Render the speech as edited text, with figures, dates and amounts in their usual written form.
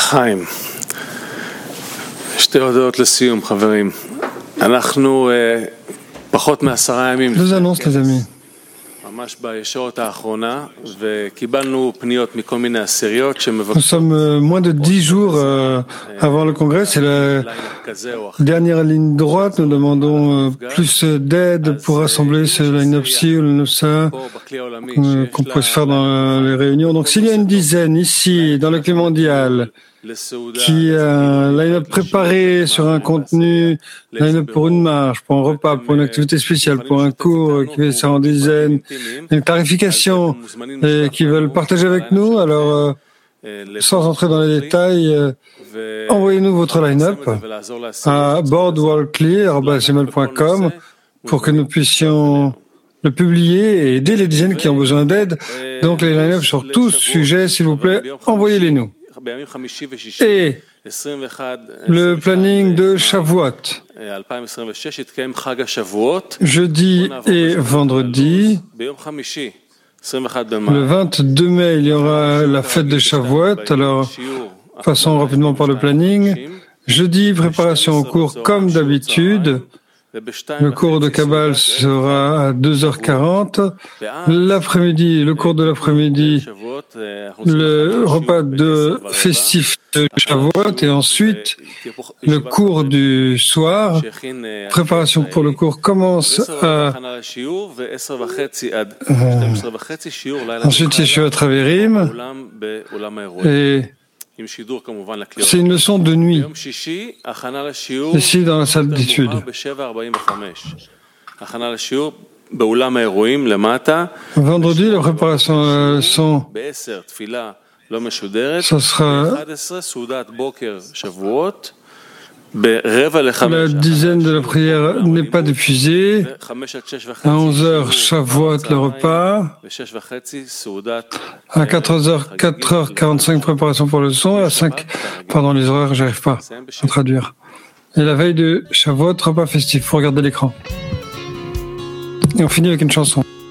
חיים, שתי הודעות לסיום, חברים. אנחנו פחות מ10 ימים. Deux annonces, les amis. ממש בישורת האחרונה, וקיבלנו פניות מכל מיני עשיריות שמבקשות. Nous sommes moins de 10 jours avant le congrès. C'est la dernière ligne droite. Nous demandons plus d'aide pour rassembler ce line-up-ci ou le line-up-ça qu'on pourrait se faire dans les réunions. Donc, s'il y a une dizaine ici, dans le clé mondial, qui a un line-up préparé sur un contenu, line-up pour une marche, pour un repas, pour une activité spéciale, pour un cours qui fait ça en dizaines, une tarification et qui veulent partager avec nous, alors sans entrer dans les détails, envoyez-nous votre line-up à boardworldclear@gmail.com pour que nous puissions le publier et aider les dizaines qui ont besoin d'aide. Donc les line-up sur tous sujets, s'il vous plaît, envoyez-les-nous. Et le planning de Shavuot. Jeudi et vendredi, le 22 mai, il y aura la fête de Shavuot. Alors, passons rapidement par le planning. Jeudi, préparation au cours comme d'habitude. Le cours de Kabbale sera à 2h40. L'après-midi, le cours de l'après-midi, le repas de festif de Shavuot et ensuite le cours du soir. Préparation pour le cours commence à... ensuite, Yeshua Traverim. Et c'est une leçon de nuit, ici dans la salle d'études. Vendredi, la préparation son, ça sera la dizaine de la prière n'est pas diffusée. À 11h, Shavuot, le repas. À 4h45, préparation pour le son. À 5, pardon, les horaires, j'arrive pas à traduire. Et la veille de Shavuot, repas festif. Faut regarder l'écran. Et on finit avec une chanson.